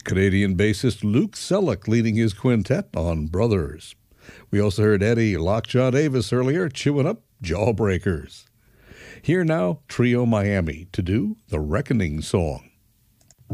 Canadian bassist Luke Selleck leading his quintet on Brothers. We also heard Eddie Lockjaw Davis earlier chewing up Jawbreakers. Here now, Trio Miami to do the Reckoning Song.